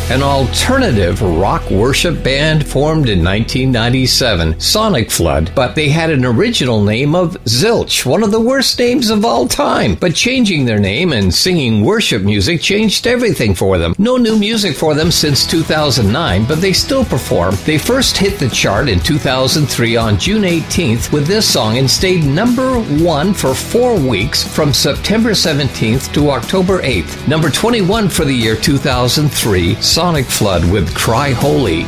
an alternative rock worship band formed in 1997, Sonic Flood, but they had an original name of Zilch, one of the worst names of all time. But changing their name and singing worship music changed everything for them. No new music for them since 2009, but they still perform. They first hit the chart in 2003 on June 18th with this song and stayed number 1 for 4 weeks from September 17th to October 8th. Number 21 for the year 2003, Sonic Flood with Cry Holy.